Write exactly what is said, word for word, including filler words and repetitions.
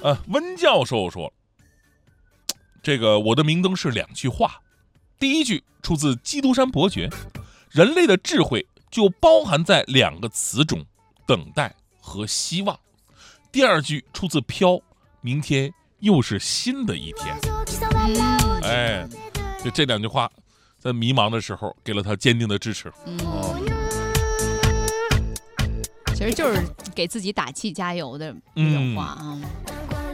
呃，温教授说，这个我的明灯是两句话，第一句出自基督山伯爵，人类的智慧就包含在两个词中，等待和希望。第二句出自飘，明天又是新的一天。 嗯， 哎，就这两句话，在迷茫的时候给了他坚定的支持。 嗯， 哦， 其实就是给自己打气加油的一种话啊。嗯